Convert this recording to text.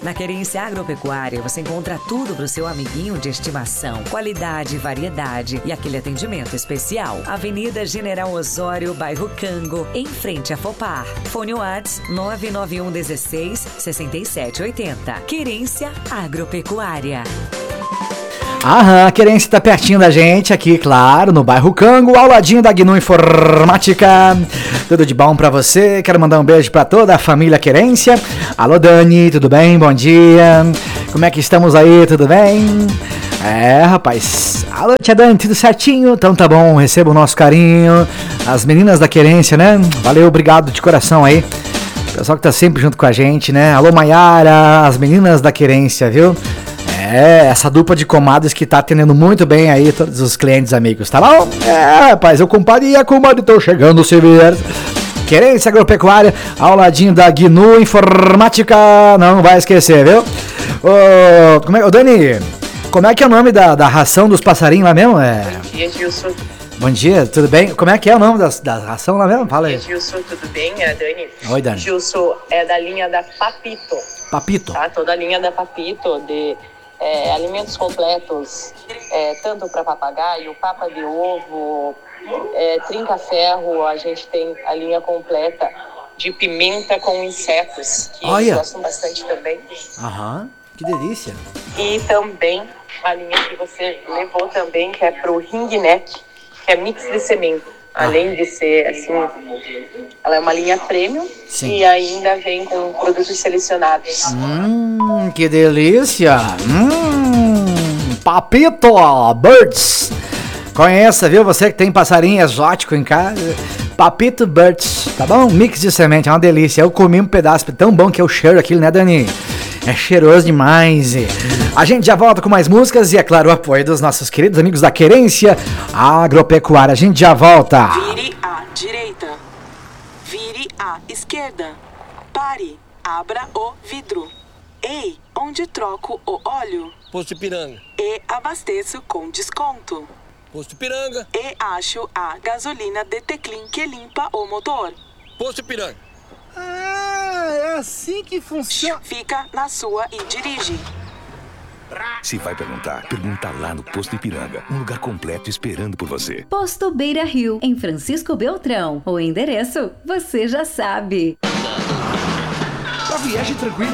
Na Querência Agropecuária você encontra tudo para o seu amiguinho de estimação. Qualidade, variedade e aquele atendimento especial. Avenida General Osório, bairro Cango, em frente a Fopar. Fone WhatsApp 991 16 67 80. Querência Agropecuária. Aham, a Querência tá pertinho da gente aqui, claro, no bairro Cango, ao ladinho da GNU Informática. Tudo de bom pra você? Quero mandar um beijo pra toda a família Querência. Alô, Dani, tudo bem? Bom dia. Como é que estamos aí? Tudo bem? Rapaz. Alô, tia Dani, tudo certinho? Então tá bom, receba o nosso carinho. As meninas da Querência, né? Valeu, obrigado de coração aí. O pessoal que tá sempre junto com a gente, né? Alô, Maiara, as meninas da Querência, viu? Essa dupla de comadres que tá atendendo muito bem aí todos os clientes amigos, tá bom? Rapaz, eu compadre e a comadre tô chegando, se vier. Querência Agropecuária, ao ladinho da GNU Informática, não vai esquecer, viu? Ô, Dani, como é que é o nome da ração dos passarinhos lá mesmo? Bom dia, Gilson. Bom dia, tudo bem? Como é que é o nome da ração lá mesmo? Fala aí. Bom dia, Gilson, tudo bem? É a Dani. Oi, Dani. Gilson, é da linha da Papito. Papito? Tá, toda a linha da Papito, de alimentos completos, tanto para papagaio, papa de ovo, trinca-ferro, a gente tem a linha completa de pimenta com insetos, que eles gostam bastante também. Aham, que delícia. E também a linha que você levou também, que é pro ring neck, que é mix de semente. Além de ser, assim, ela é uma linha premium. Sim. E ainda vem com produtos selecionados. Que delícia! Papito Birds. Conheça, viu? Você que tem passarinho exótico em casa. Papito Birds, tá bom? Mix de semente, é uma delícia. Eu comi um pedaço, tão bom que é o cheiro aquilo, né, Dani? É cheiroso demais. A gente já volta com mais músicas e, é claro, o apoio dos nossos queridos amigos da Querência Agropecuária. A gente já volta. Vire à direita. Vire à esquerda. Pare. Abra o vidro. Ei, onde troco o óleo? Posto Ipiranga. E abasteço com desconto. Posto Ipiranga. E acho a gasolina Deteclin que limpa o motor. Posto Ipiranga. É assim que funciona. Fica na sua e dirige. Se vai perguntar, pergunta lá no Posto Ipiranga. Um lugar completo esperando por você. Posto Beira Rio, em Francisco Beltrão. O endereço, você já sabe. Pra viagem tranquila